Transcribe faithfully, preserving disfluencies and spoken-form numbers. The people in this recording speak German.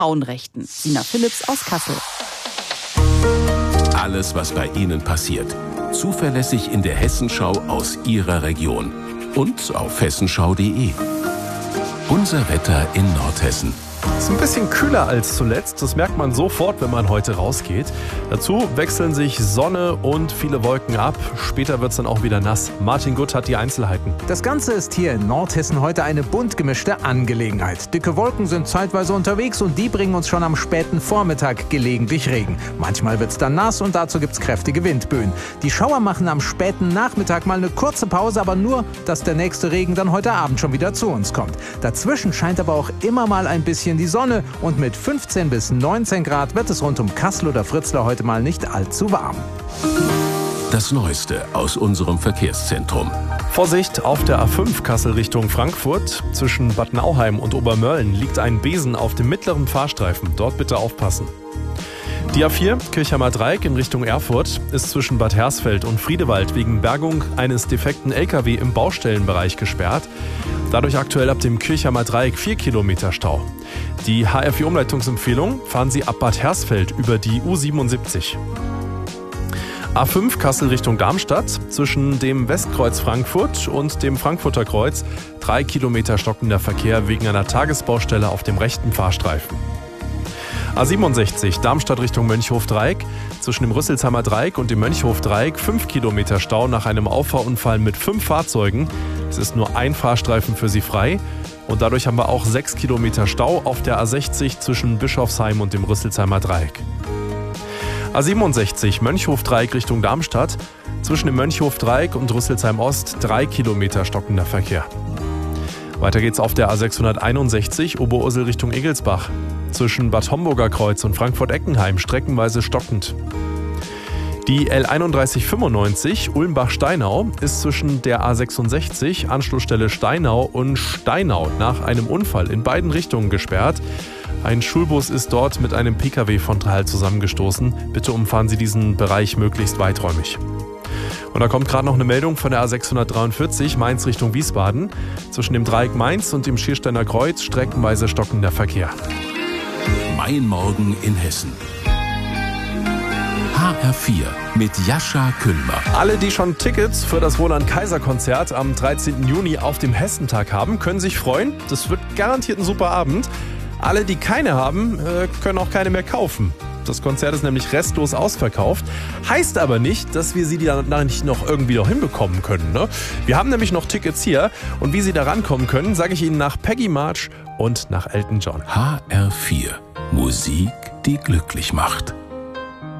Frauenrechten. Sina Philipps aus Kassel. Alles, was bei Ihnen passiert. Zuverlässig in der Hessenschau aus Ihrer Region. Und auf hessenschau punkt de. Unser Wetter in Nordhessen. Es ist ein bisschen kühler als zuletzt, das merkt man sofort, wenn man heute rausgeht. Dazu wechseln sich Sonne und viele Wolken ab. Später wird es dann auch wieder nass. Martin Gutt hat die Einzelheiten. Das Ganze ist hier in Nordhessen heute eine bunt gemischte Angelegenheit. Dicke Wolken sind zeitweise unterwegs und die bringen uns schon am späten Vormittag gelegentlich Regen. Manchmal wird es dann nass und dazu gibt es kräftige Windböen. Die Schauer machen am späten Nachmittag mal eine kurze Pause, aber nur, dass der nächste Regen dann heute Abend schon wieder zu uns kommt. Dazwischen scheint aber auch immer mal ein bisschen die Sonne und mit fünfzehn bis neunzehn Grad wird es rund um Kassel oder Fritzlar heute mal nicht allzu warm. Das Neueste aus unserem Verkehrszentrum. Vorsicht, auf der A fünf Kassel Richtung Frankfurt. Zwischen Bad Nauheim und Obermörlen liegt ein Besen auf dem mittleren Fahrstreifen. Dort bitte aufpassen. Die A vier Kirchheimer Dreieck in Richtung Erfurt ist zwischen Bad Hersfeld und Friedewald wegen Bergung eines defekten L K W im Baustellenbereich gesperrt. Dadurch aktuell ab dem Kirchheimer Dreieck vier Kilometer Stau. Die H R vier Umleitungsempfehlung: fahren Sie ab Bad Hersfeld über die U siebenundsiebzig. A fünf Kassel Richtung Darmstadt zwischen dem Westkreuz Frankfurt und dem Frankfurter Kreuz drei Kilometer stockender Verkehr wegen einer Tagesbaustelle auf dem rechten Fahrstreifen. A siebenundsechzig Darmstadt Richtung Mönchhof-Dreieck zwischen dem Rüsselsheimer Dreieck und dem Mönchhof-Dreieck fünf Kilometer Stau nach einem Auffahrunfall mit fünf Fahrzeugen. Es ist nur ein Fahrstreifen für Sie frei und dadurch haben wir auch sechs Kilometer Stau auf der A sechzig zwischen Bischofsheim und dem Rüsselsheimer Dreieck. A siebenundsechzig Mönchhof-Dreieck Richtung Darmstadt zwischen dem Mönchhof-Dreieck und Rüsselsheim Ost drei Kilometer stockender Verkehr. Weiter geht's auf der A sechshunderteinundsechzig Oberursel Richtung Egelsbach. Zwischen Bad Homburger Kreuz und Frankfurt-Eckenheim streckenweise stockend. Die L einunddreißig fünfundneunzig Ulmbach-Steinau ist zwischen der A sechsundsechzig Anschlussstelle Steinau und Steinau nach einem Unfall in beiden Richtungen gesperrt. Ein Schulbus ist dort mit einem P K W frontal zusammengestoßen. Bitte umfahren Sie diesen Bereich möglichst weiträumig. Und da kommt gerade noch eine Meldung von der A sechshundertdreiundvierzig Mainz Richtung Wiesbaden. Zwischen dem Dreieck Mainz und dem Schiersteiner Kreuz streckenweise stockender Verkehr. Mein Morgen in Hessen. H R vier mit Jascha Kühlmer. Alle, die schon Tickets für das Roland-Kaiser-Konzert am dreizehnten Juni auf dem Hessentag haben, können sich freuen. Das wird garantiert ein super Abend. Alle, die keine haben, können auch keine mehr kaufen. Das Konzert ist nämlich restlos ausverkauft. Heißt aber nicht, dass wir sie dann nicht noch irgendwie noch hinbekommen können. Ne? Wir haben nämlich noch Tickets hier. Und wie Sie da rankommen können, sage ich Ihnen nach Peggy March und nach Elton John. H R vier. Musik, die glücklich macht.